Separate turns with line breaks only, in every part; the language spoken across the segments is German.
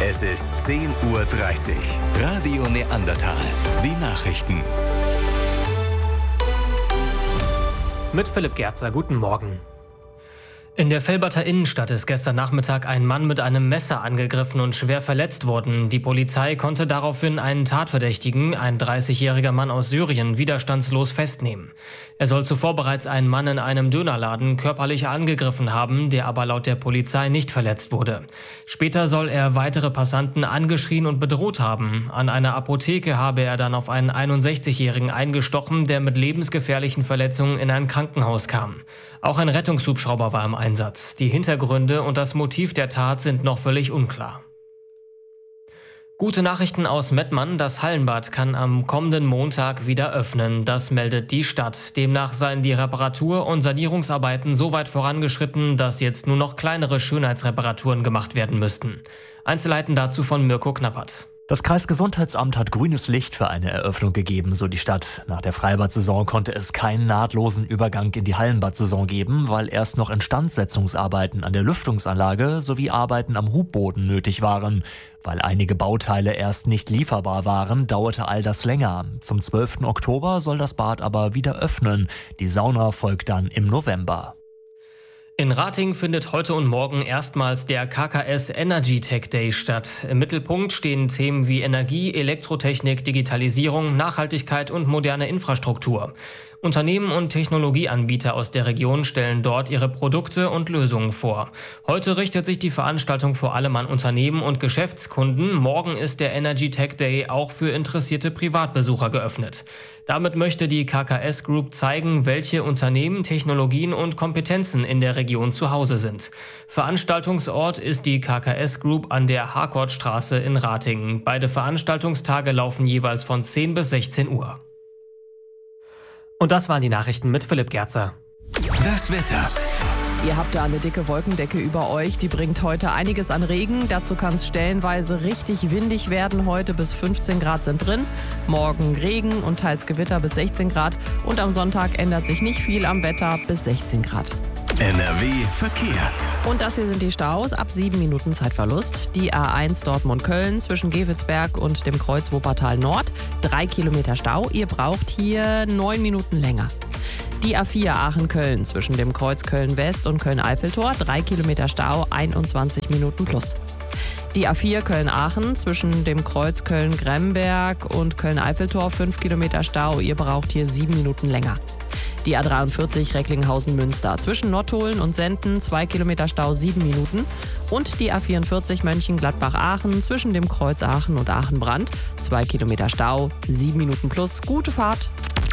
Es ist 10:30 Uhr. Radio Neandertal. Die Nachrichten.
Mit Philipp Gerzer, guten Morgen. In der Velberter Innenstadt ist gestern Nachmittag ein Mann mit einem Messer angegriffen und schwer verletzt worden. Die Polizei konnte daraufhin einen Tatverdächtigen, ein 30-jähriger Mann aus Syrien, widerstandslos festnehmen. Er soll zuvor bereits einen Mann in einem Dönerladen körperlich angegriffen haben, der aber laut der Polizei nicht verletzt wurde. Später soll er weitere Passanten angeschrien und bedroht haben. An einer Apotheke habe er dann auf einen 61-jährigen eingestochen, der mit lebensgefährlichen Verletzungen in ein Krankenhaus kam. Auch ein Rettungshubschrauber war im Einsatz. Die Hintergründe und das Motiv der Tat sind noch völlig unklar. Gute Nachrichten aus Mettmann: Das Hallenbad kann am kommenden Montag wieder öffnen. Das meldet die Stadt. Demnach seien die Reparatur- und Sanierungsarbeiten so weit vorangeschritten, dass jetzt nur noch kleinere Schönheitsreparaturen gemacht werden müssten. Einzelheiten dazu von Mirko Knappert.
Das Kreisgesundheitsamt hat grünes Licht für eine Eröffnung gegeben, so die Stadt. Nach der Freibad-Saison konnte es keinen nahtlosen Übergang in die Hallenbad-Saison geben, weil erst noch Instandsetzungsarbeiten an der Lüftungsanlage sowie Arbeiten am Hubboden nötig waren. Weil einige Bauteile erst nicht lieferbar waren, dauerte all das länger. Zum 12. Oktober soll das Bad aber wieder öffnen. Die Sauna folgt dann im November.
In Ratingen findet heute und morgen erstmals der KKS Energy Tech Day statt. Im Mittelpunkt stehen Themen wie Energie, Elektrotechnik, Digitalisierung, Nachhaltigkeit und moderne Infrastruktur. Unternehmen und Technologieanbieter aus der Region stellen dort ihre Produkte und Lösungen vor. Heute richtet sich die Veranstaltung vor allem an Unternehmen und Geschäftskunden. Morgen ist der Energy Tech Day auch für interessierte Privatbesucher geöffnet. Damit möchte die KKS Group zeigen, welche Unternehmen, Technologien und Kompetenzen in der Region zu Hause sind. Veranstaltungsort ist die KKS Group an der Harkortstraße in Ratingen. Beide Veranstaltungstage laufen jeweils von 10 bis 16 Uhr. Und das waren die Nachrichten mit Philipp Gerzer.
Das Wetter.
Ihr habt da eine dicke Wolkendecke über euch, die bringt heute einiges an Regen. Dazu kann es stellenweise richtig windig werden. Heute bis 15 Grad sind drin. Morgen Regen und teils Gewitter bis 16 Grad. Und am Sonntag ändert sich nicht viel am Wetter bis 16 Grad.
NRW Verkehr.
Und das hier sind die Staus. Ab 7 Minuten Zeitverlust. Die A1 Dortmund-Köln zwischen Gevelsberg und dem Kreuz Wuppertal Nord. 3 Kilometer Stau. Ihr braucht hier 9 Minuten länger. Die A4 Aachen-Köln zwischen dem Kreuz Köln-West und Köln-Eiffeltor. 3 Kilometer Stau, 21 Minuten plus. Die A4 Köln-Aachen zwischen dem Kreuz Köln-Gremberg und Köln-Eiffeltor. 5 Kilometer Stau. Ihr braucht hier 7 Minuten länger. Die A43 Recklinghausen-Münster zwischen Nottholen und Senden, 2 Kilometer Stau, 7 Minuten. Und die A44 Mönchengladbach-Aachen zwischen dem Kreuz Aachen und Aachen-Brand, 2 Kilometer Stau, 7 Minuten plus. Gute Fahrt!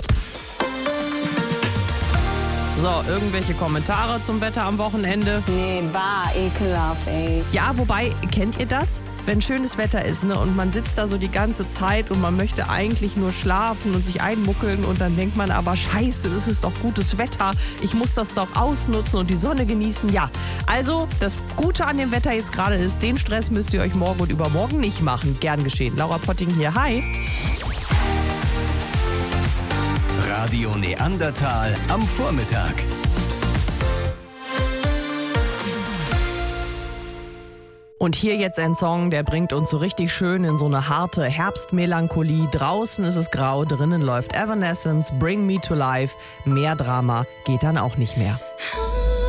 So, irgendwelche Kommentare zum Wetter am Wochenende?
Nee, ekelhaft, ey.
Ja, wobei, kennt ihr das? Wenn schönes Wetter ist, ne, und man sitzt da so die ganze Zeit und man möchte eigentlich nur schlafen und sich einmuckeln und dann denkt man aber, scheiße, das ist doch gutes Wetter, ich muss das doch ausnutzen und die Sonne genießen. Ja, also das Gute an dem Wetter jetzt gerade ist, den Stress müsst ihr euch morgen und übermorgen nicht machen. Gern geschehen. Laura Potting hier, hi.
Radio Neandertal am Vormittag.
Und hier jetzt ein Song, der bringt uns so richtig schön in so eine harte Herbstmelancholie. Draußen ist es grau, drinnen läuft Evanescence, Bring Me to Life. Mehr Drama geht dann auch nicht mehr.